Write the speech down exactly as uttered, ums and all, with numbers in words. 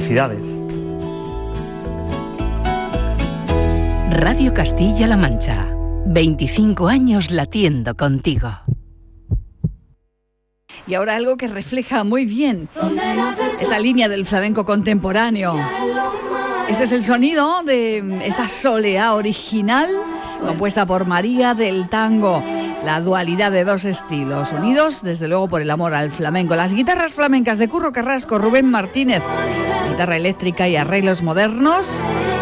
Felicidades. Radio Castilla-La Mancha. veinticinco años latiendo contigo. Y ahora algo que refleja muy bien esta línea del flamenco contemporáneo. Este es el sonido de esta soleá original, compuesta por María del Tango. La dualidad de dos estilos, unidos desde luego por el amor al flamenco. Las guitarras flamencas de Curro Carrasco, Rubén Martínez, guitarra eléctrica y arreglos modernos.